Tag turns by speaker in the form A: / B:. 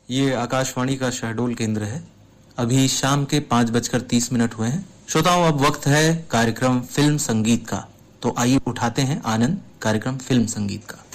A: ये आकाशवाणी का शहडोल केंद्र है। अभी शाम के 5:30 हुए हैं। श्रोताओं, अब वक्त है कार्यक्रम फिल्म संगीत का। तो आइए उठाते हैं आनंद कार्यक्रम फिल्म संगीत का।